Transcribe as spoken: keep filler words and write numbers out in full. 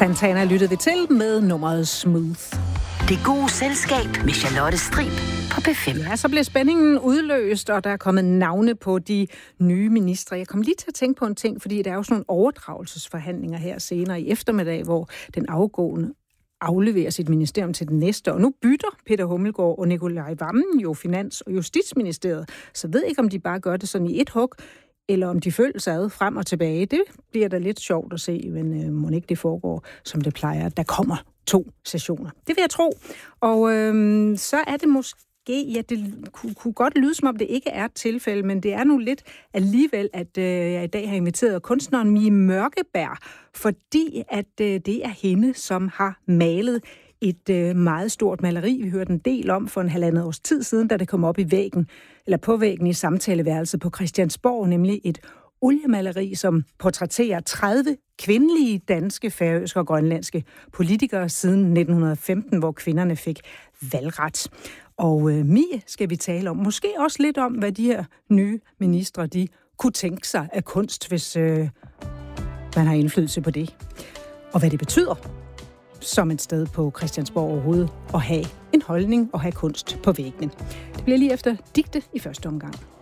Santana lyttede vi til med nummeret Smooth. Det gode selskab med Charlotte Strib på P fem. Ja, så blev spændingen udløst, og der er kommet navne på de nye ministre. Jeg kom lige til at tænke på en ting, fordi der er jo sådan nogle overdragelsesforhandlinger her senere i eftermiddag, hvor den afgående afleverer sit ministerium til den næste. Og nu bytter Peter Hummelgaard og Nicolai Wammen jo Finans- og Justitsministeriet. Så jeg ved ikke, om de bare gør det sådan i et hug, eller om de følger sig ad frem og tilbage. Det bliver da lidt sjovt at se, men øh, må ikke det foregår, som det plejer. Der kommer to sessioner. Det vil jeg tro. Og øh, så er det måske, ja, det kunne, kunne godt lyde, som om det ikke er et tilfælde, men det er nu lidt alligevel, at øh, jeg i dag har inviteret kunstneren Mie Mørkeberg, fordi at øh, det er hende, som har malet et øh, meget stort maleri. Vi hørte en del om for en halvandet års tid siden, da det kom op i væggen, eller på væggen i samtaleværelset på Christiansborg, nemlig et oliemaleri, som portrætterer tredive kvindelige danske, færøske og grønlandske politikere siden nitten femten, hvor kvinderne fik valgret. Og øh, Mie skal vi tale om. Måske også lidt om, hvad de her nye ministre, de kunne tænke sig af kunst, hvis øh, man har indflydelse på det. Og hvad det betyder som et sted på Christiansborg overhovedet at have en holdning og have kunst på væggene. Det bliver lige efter digte i første omgang.